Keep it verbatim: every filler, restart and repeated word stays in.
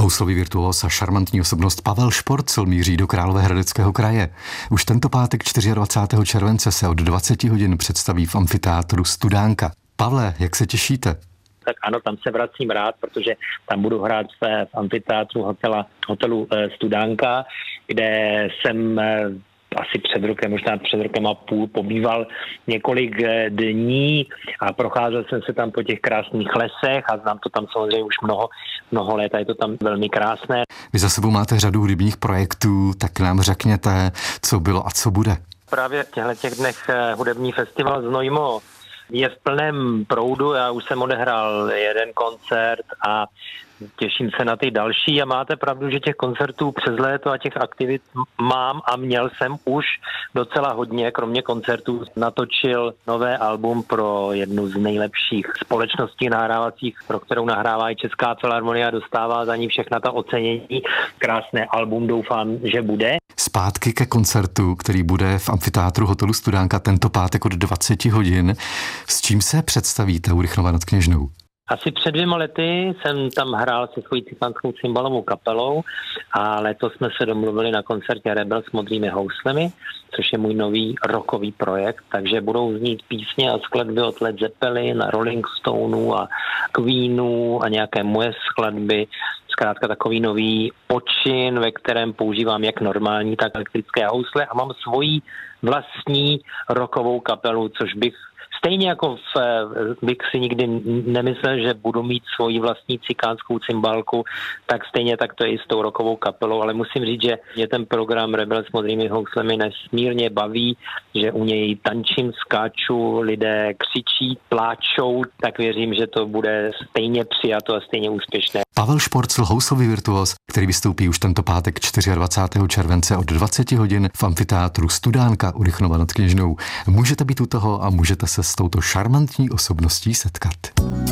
Houslový virtuóz a šarmantní osobnost Pavel Šporcl míří do Královéhradeckého kraje. Už tento pátek dvacátého čtvrtého července se od dvacet hodin představí v amfiteátru Studánka. Pavle, jak se těšíte? Tak ano, tam se vracím rád, protože tam budu hrát v amfiteátru hotela, hotelu Studánka, kde jsem asi před rokem, možná před rokem a půl pobýval několik dní a procházel jsem se tam po těch krásných lesech a znám to tam samozřejmě už mnoho, mnoho let a je to tam velmi krásné. Vy za sebou máte řadu hudebních projektů, tak nám řekněte, co bylo a co bude. Právě v těchto těch dnech hudební festival Znojmo je v plném proudu, já už jsem odehrál jeden koncert a těším se na ty další a máte pravdu, že těch koncertů přes léto a těch aktivit mám a měl jsem už docela hodně, kromě koncertů natočil nové album pro jednu z nejlepších společností nahrávacích, pro kterou nahrává i Česká filharmonie a dostává za ní všechna ta ocenění. Krásné album, doufám, že bude. Zpátky ke koncertu, který bude v amfiteátru hotelu Studánka tento pátek od dvacet hodin. S čím se představíte u Rychnova nad Kněžnou? Asi před dvěma lety jsem tam hrál se svojí cikánskou cymbalovou kapelou a letos jsme se domluvili na koncertě Rebel s modrými houslemi, což je můj nový rockový projekt, takže budou znít písně a skladby od Led Zeppelin, Rolling Stoneů a Queenů a nějaké moje skladby. Zkrátka takový nový počin, ve kterém používám jak normální, tak elektrické housle a mám svoji vlastní rockovou kapelu, což bych stejně jako v, bych si nikdy nemyslel, že budu mít svoji vlastní cikánskou cymbalku, tak stejně tak to je i s tou rockovou kapelou, ale musím říct, že mě ten program Rebel s modrými houslemi nesmírně baví, že u něj tančím, skáču, lidé křičí, pláčou, tak věřím, že to bude stejně přijato a stejně úspěšné. Pavel Šporcl, houslový virtuóz, který vystoupí už tento pátek dvacátého čtvrtého července od dvacet hodin v amfiteátru Studánka u Rychnova nad Kněžnou. Můžete být u toho a můžete se s touto šarmantní osobností setkat.